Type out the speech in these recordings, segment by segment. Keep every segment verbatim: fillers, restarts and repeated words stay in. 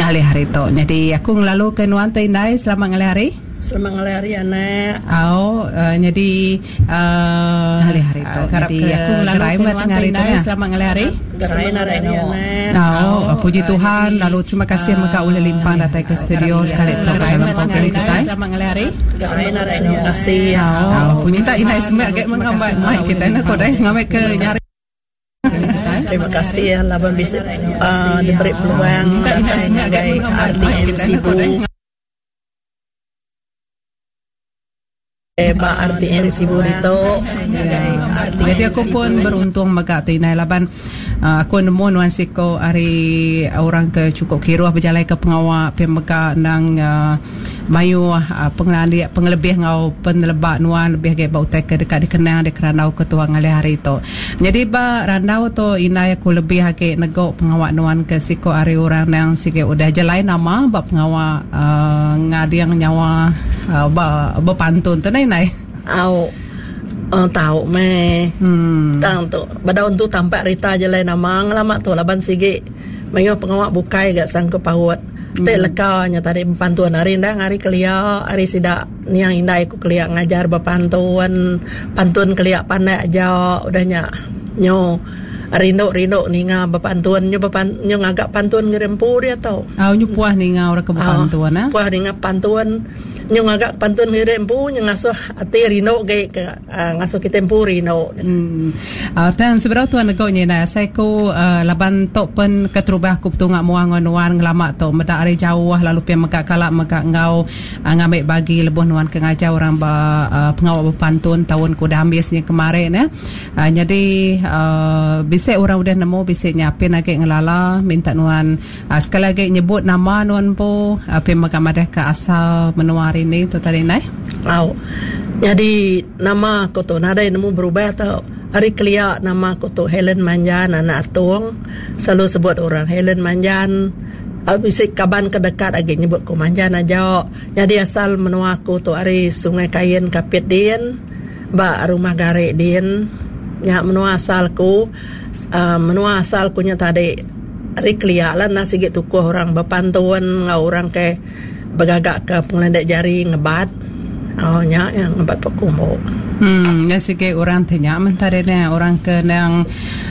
hari-hari tu. Jadi aku ngelalu ke nuan tu Inai selamat ngalih hari. Selamat ngalih hari anak. Oh, uh, jadi uh, hari-hari tu. Uh, jadi aku ngelalu ke nuan tu Inai selamat ngalih hari. Gerai hari anak. Oh, uh, puji Tuhan. Lalu terima kasih uh, Maka Ule Limpang datang ke studio sekali tu dalam program kita. Selamat ngalih hari. Gerai hari terima kasih. Oh, puji tak Inai semak agak mengambil mic kita nak kau dah ngambil ke nyari. Terima kasih ya laban bisa uh, diberi peluang datang sebagai R T M Sibu. Eh, Pak R T M Sibu itu. Jadi aku pun beruntung Maka tu Inai laban uh, aku nemu nuan siko hari orang ke cukup kiruah berjalan ke pengawak pemeka nang uh, mayu uh, pengelandi pengelebih ngau penelebak nuan lebih ge bau tek dekat dikenang de kerandau ketua ngalih hari tu. Jadi ba randau tu Inai aku lebih hake nego pengawak nuan ke siko hari orang yang sike udah jelai nama ba pengawak uh, ngadiang nyawa uh, ba berpantun tu Inai. Au uh, tahu me. Hmm. Tang tu badau tu tampak Rita jelai nama lama tu laban sige mayu pengawak bukai gak sangko pawat. Te lekanya tadi bantuan hari dah hari kelia hari sida niang indai ku kelia ngajar berpantuan pantun kelia pandai aja udahnya nyo rindo rindo ninga berpantuan nyo berpan nyo ngagak pantun ngerempu dia tau. Au nyo puah ninga ora ke berpantuan ah. Puah ninga pantuan nyo ngagak pantun ngerempu nyo ngasuh ati rindo ge uh, ngasuh kitempu rindo. Hmm. Uh, tan seberapa tuan nego nya na saya ko uh, laban tok pen ketrubah ku tunga muang nuan ngelama to medak ari jauh lalu pi meka kalak meka ngau uh, ngambil bagi lebuh nuan ke ngajar orang ba uh, pengawal berpantun tahun ku dah habisnya kemarin ya. Uh, jadi uh, bisa orang udah nemu bisa nyapin lagi ngelala minta nuan uh, sekali lagi nyebut nama nuan po uh, pi meka madah ke asal menua ini tu tadi nai. Au. Jadi nama ko tu nada nemu berubah tau. Hari kelia nama ko tu Helen Manjan anak atuang. Selalu sebut orang Helen Manjan. Abis kaban kedekat lagi nyebut ko Manjan aja. Jadi asal menua ko tu hari Sungai Kayen Kapit din. Ba rumah garek din. Nya menua asalku uh, menua asalku nya tadi hari kelia lah nasi gitu ko orang berpantuan ngau orang ke bergagak ke pengelendak jari ngebat. Oh nya yang ngebat pekumo. Hmm, ya sikit orang tanya mentari ni orang ke yang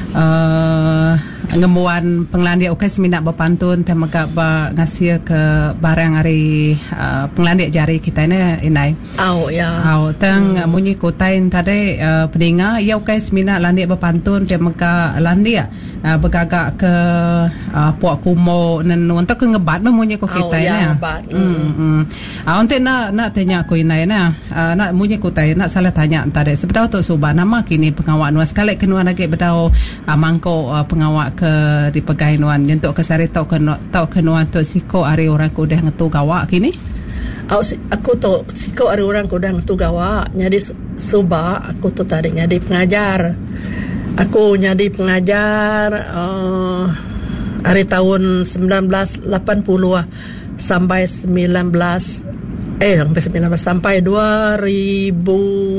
uh, ngemuan pengelandia okey seminat berpantun temaka ba ngasih ke barang hari uh, pengelandia jari kita ni Inai. Oh ya. Oh tang hmm. munyi kotain tadi uh, peninga ya okey seminat landia berpantun temaka landia uh, bergagak ke uh, puak kumo nan untuk ke ngebat munyi ko kita ni. Oh ya ngebat. Hmm. hmm. Ah untuk nak nak tanya ko Inai na uh, nak munyi kotain nak salah tanya tadi sebetulnya tu subah nama kini pengawak nuan sekali kenuan lagi bedau uh, mangko uh, pengawak ke di pegai nuan untuk kesari tau ke tau kenuan tu siko hari orang ku dah ngetu gawak kini. Aku aku tu siko hari orang ku dah ngetu gawak jadi subah aku tu tadi jadi pengajar. Aku jadi pengajar uh, hari tahun sembilan belas lapan puluh sampai sembilan belas eh sampai sembilan belas sampai dua ribu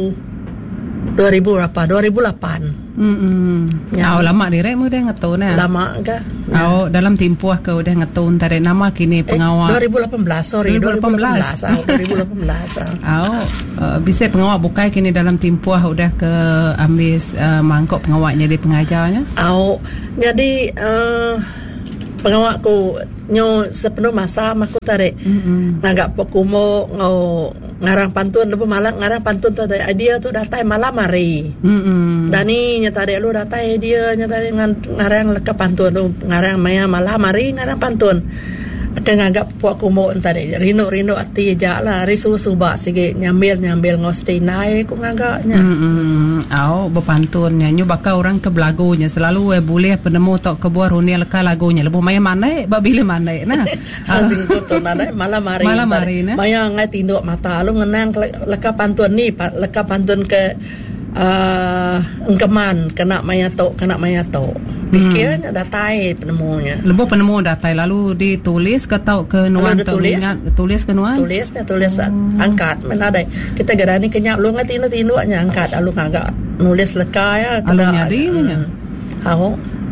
dua ribu berapa? dua ribu lapan. Hmm. Ya, oh, lama direk mu dah ngetun nah. Lama ke? Ya. Oh, dalam tempoh ke udah ngetun tadi nama kini pengawal. Eh, dua ribu lapan belas sorry dua ribu lapan belas. Oh, dua ribu lapan belas. Oh, uh, bisa pengawal bukai kini dalam tempoh udah ke ambil uh, mangkok pengawalnya di pengajarnya. Oh, jadi uh, pengawakku nyo sepenuh masa maku tarik mm-hmm. ngagak pekumo ngau ngarang pantun lepas malam ngarang pantun tadi dia tu datai malam hari mm-hmm. dani nyatari lu datai dia nyatari ngarang leka pantun lu ngarang maya malam hari ngarang pantun ada ngagak puak kumo tadi rino rino ati aja lah risu subak sige nyambil nyambil ngosti naik ku ngagaknya mm-hmm. Au berpantun nyanyi bakal orang ke belagunya selalu eh boleh penemu tok kebuah runi leka lagunya lebih maya mana babile mana nah tinggu tu nada malam hari malam hari nah maya ngai tinduk mata lu ngenang leka pantun ni leka pantun ke uh, engkeman kena maya tok kena maya tok pikirnya hmm. datai penemunya lebih penemu datai lalu ditulis ke tau ke nuan tu ingat tulis ke nuan tulisnya tulis hmm. angkat mana ada kita gerani kenyak lu ngai tindu tindunya angkat lu kagak nulis leka ya alu nyari nya tahu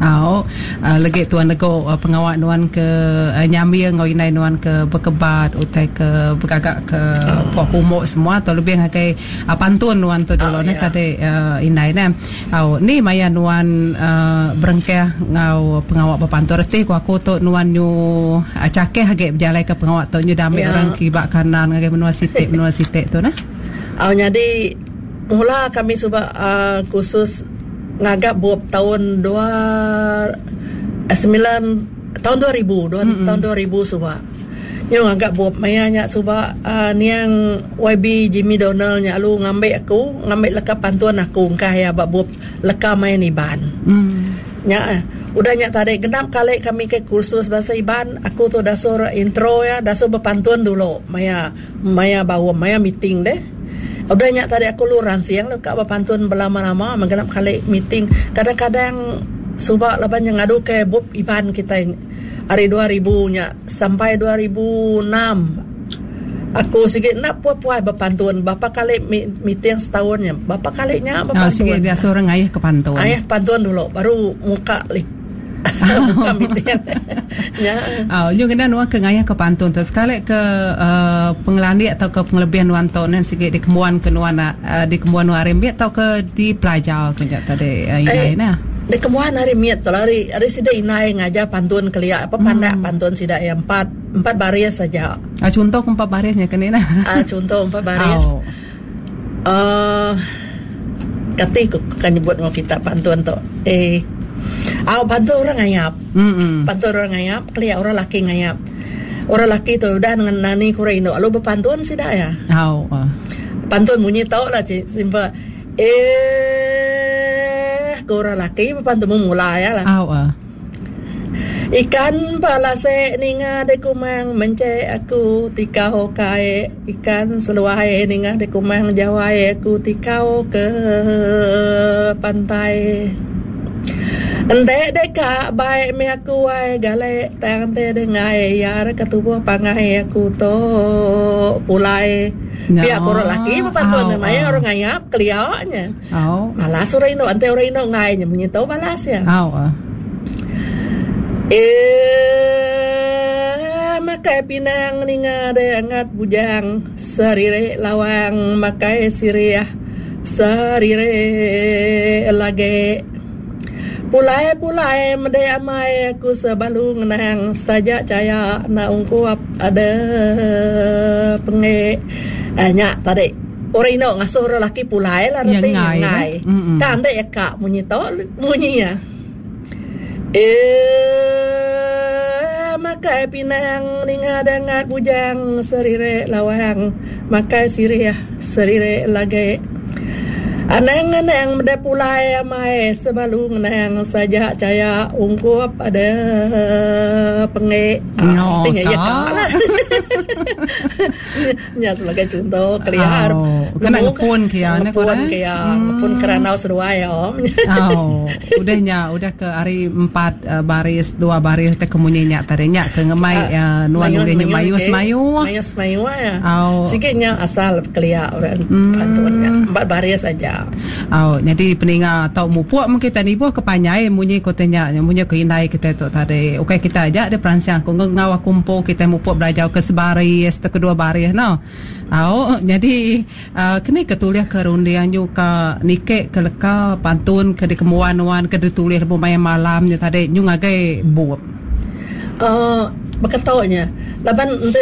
Au, uh, lagi tuan nego uh, pengawak nuan ke uh, nyamia ngau inai nuan ke berkebat utai ke bergagak ke uh. puak kumuk semua atau lebih ngakai uh, pantun nuan tu dulu uh, ni yeah. tadi uh, inai ni. Au, ni maya nuan uh, berengkeh ngau pengawak berpantun reti ku aku tu nuan nyu uh, cakeh hagek berjalai ke pengawak tu nyu damai yeah. orang kibak kanan ngakai menua sitik menua sitik tu nah. Au, jadi mula kami cuba uh, khusus ngagak buat tahun dua sembilan tahun dua ribu dua, mm-hmm. tahun dua ribu suba yang ngagak buat mayanya suba uh, niang Y B Jimmy Donald nya lu ngambil aku ngambil leka pantuan aku kaya bak buat leka main Iban mm. nya udah nya tadi genap kali kami ke kursus bahasa Iban aku tu dah suruh intro ya dah suruh berpantuan dulu maya maya bawa maya meeting deh. Udah nyak tadi aku luran siang lu kak berpantun berlama-lama menggenap kali meeting kadang-kadang subak laban yang ngadu ke Bob Iban kita hari dua ribu nya sampai dua ribu enam aku sikit nak puai-puai berpantun berapa kali meeting setahunnya berapa kalinya berpantun oh, sikit dia seorang ayah ke pantun ayah pantun dulu baru muka lik bukan meeting ya. Oh, yung kena nuan ke ngayah ke pantun tu sekali ke uh, pengelani atau ke pengelebihan nuan tu nan sikit di kemuan ke nuan uh, di kemuan nuan rembit atau ke di pelajar ke tadi uh, inai nah. Di kemuan hari miat tu hari hari sida inai ngajar pantun kelia apa pandak hmm. pantun sida yang empat empat baris saja. Ah contoh empat barisnya kena nah. Ah contoh empat baris. Oh. Uh, Kati kan nyebut mau kita pantun tu. Eh Aku pantun orang ngayap mm-hmm. Pantun orang ngayap Kelia orang laki ngayap Orang laki tu udah dengan nani kurino Lalu berpantun sih dah ya oh, uh. Pantun bunyi tau lah cik simple. Eh orang laki berpantun memulai ya lah oh, uh. Ikan palase ninga de kumang mence aku tikau kae ikan seluahe ninga de kumang jawae aku tikau ke pantai Ente deka baik me aku ai gale tang te dengai yar ketubuh pangai aku to pulai no. Pihak orang laki berpantun oh, namanya oh. orang ngayap keliaunya oh. Malas orang ino ante orang ino ngai nya menyitau malas ya oh, oh. Eh makai pinang ninga de angat bujang sarire lawang makai siriah sarire lage Pulai-pulai mede amai aku sebalung nang saja caya na ungkuap ada penge nya tadi orang ino ngasuh orang laki pulai lah reti ngai kan ande ya kak munyi to munyinya eh makai pinang ninga dangat bujang serire lawang makai siriah serire lage Anang-anang mede pulai amai sebalung nang saja caya ungkup ada penge no, artinya ya kalah ya sebagai contoh keliar oh, kena ngepun kia ngepun kia ngepun keranau seruai om oh, udahnya udah ke hari empat uh, baris dua baris te kemunyinya tadinya ke ngemai uh, nuan ugenya mayus mayu mayus mayu ya oh. Sikitnya asal keliar orang hmm. pantunnya empat baris saja. Oh, jadi peninga tau mupuak mungkin tadi buah kepanyai munyi kotanya munyi ke inai kita tu tadi. Okey kita aja ada perancang ko ngawa kumpul kita mupuak belajar ke sebaris te kedua baris no. Oh, jadi uh, kena ketulis ke rundian juga nike ke leka pantun ke di kemuan-wan ke ditulis rumah malamnya tadi nyung agai buat. Uh, Bakataunya laban